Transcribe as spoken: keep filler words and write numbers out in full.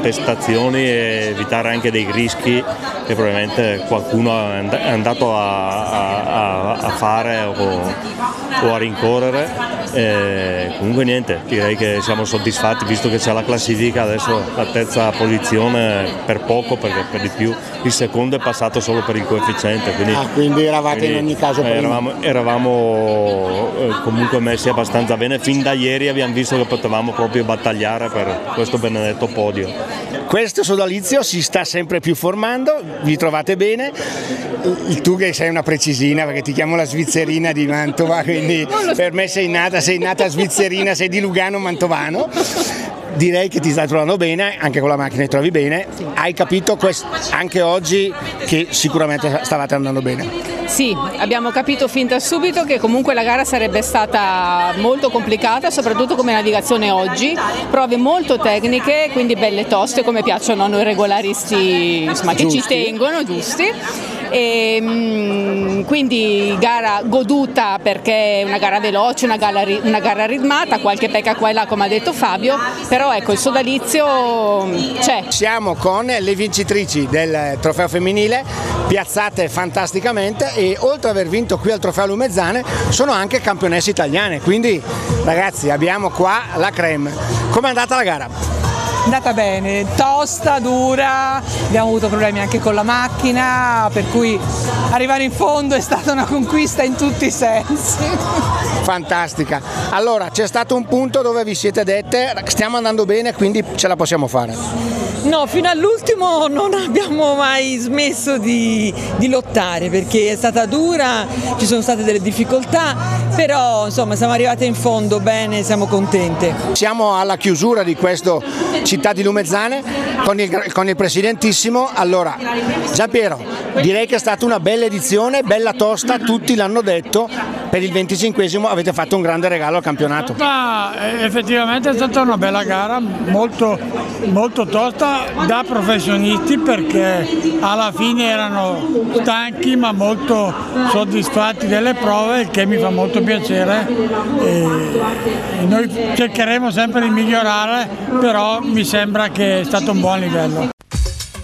prestazioni e evitare anche dei rischi che probabilmente qualcuno è andato a, a, a fare o, o a rincorrere. E comunque niente, direi che siamo soddisfatti visto che c'è la classifica, adesso la terza posizione per poco, perché per di più il secondo è passato solo per il coefficiente, quindi, ah, quindi eravate quindi, in ogni caso prima. eravamo, eravamo comunque messi abbastanza bene, fin da ieri abbiamo visto che potevamo proprio battagliare per questo benedetto podio. Questo sodalizio si sta sempre più formando, vi trovate bene, tu che sei una precisina perché ti chiamo la svizzerina di Mantova, quindi per me sei nata, sei nata svizzerina, sei di Lugano Mantovano. Direi che ti stai trovando bene, anche con la macchina ti trovi bene, hai capito anche oggi che sicuramente stavate andando bene. Sì, abbiamo capito fin da subito che comunque la gara sarebbe stata molto complicata, soprattutto come navigazione oggi, prove molto tecniche, quindi belle toste come piacciono a noi regolaristi, insomma, che giusti. Ci tengono, giusti. E, quindi gara goduta perché è una gara veloce, una gara, una gara ritmata, qualche pecca qua e là come ha detto Fabio, però ecco il sodalizio c'è. Siamo con le vincitrici del trofeo femminile, piazzate fantasticamente e oltre ad aver vinto qui al trofeo Lumezzane sono anche campionesse italiane, quindi ragazzi abbiamo qua la creme. Com'è andata la gara? È andata bene, tosta, dura, abbiamo avuto problemi anche con la macchina, per cui arrivare in fondo è stata una conquista in tutti i sensi. Fantastica, allora c'è stato un punto dove vi siete dette stiamo andando bene quindi ce la possiamo fare. No, fino all'ultimo non abbiamo mai smesso di, di lottare perché è stata dura, ci sono state delle difficoltà, però insomma siamo arrivate in fondo bene, siamo contente. Siamo alla chiusura di questo Città di Lumezzane con il, con il presidentissimo. Allora Giampiero, direi che è stata una bella edizione, bella tosta, tutti l'hanno detto, per il venticinquesimo avete fatto un grande regalo al campionato. Ma effettivamente è stata una bella gara, molto, molto tosta da professionisti perché alla fine erano stanchi ma molto soddisfatti delle prove, il che mi fa molto piacere e noi cercheremo sempre di migliorare, però mi sembra che è stato un buon livello.